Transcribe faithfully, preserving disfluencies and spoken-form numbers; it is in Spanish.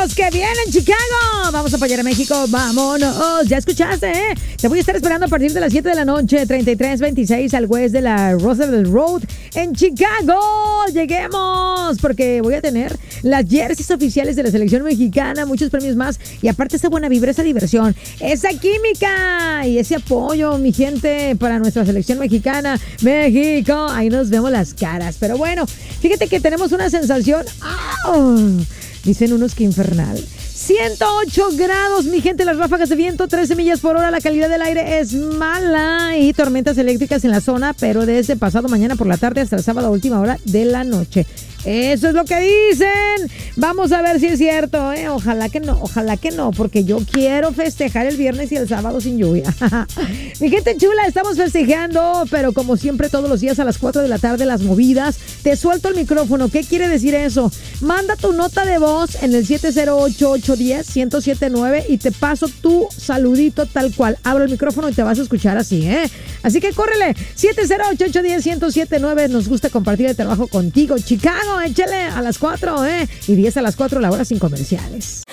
los que vienen, Chicago. Vamos a apoyar a México. Vámonos. Ya escuchaste, ¿eh? Te voy a estar esperando a partir de las siete de la noche, treinta y tres veintiséis al west de la Roosevelt Road en Chicago. Lleguemos, porque voy a tener las jerseys oficiales de la selección mexicana, muchos premios más y aparte esa buena vibra, esa diversión, esa química y ese apoyo, mi gente, para nuestra selección mexicana. México, ahí nos vemos las caras. Pero bueno, fíjate que tenemos una sensación. ¡Oh! Dicen unos que infernal. ciento ocho grados, mi gente, las ráfagas de viento, trece millas por hora, la calidad del aire es mala y tormentas eléctricas en la zona, pero desde pasado mañana por la tarde hasta el sábado a última hora de la noche. Eso es lo que dicen. Vamos a ver si es cierto, ¿eh? Ojalá que no, ojalá que no, porque yo quiero festejar el viernes y el sábado sin lluvia. Mi gente chula, estamos festejando, pero como siempre todos los días a las cuatro de la tarde las movidas. Te suelto el micrófono. ¿Qué quiere decir eso? Manda tu nota de voz en el siete cero ocho, ocho uno cero, uno cero siete nueve y te paso tu saludito tal cual. Abro el micrófono y te vas a escuchar así, ¿eh? Así que córrele. siete cero ocho, ocho uno cero, uno cero siete nueve. Nos gusta compartir el trabajo contigo. Chicago, échale a las cuatro, ¿eh? Y diez a las cuatro, la hora sin comerciales.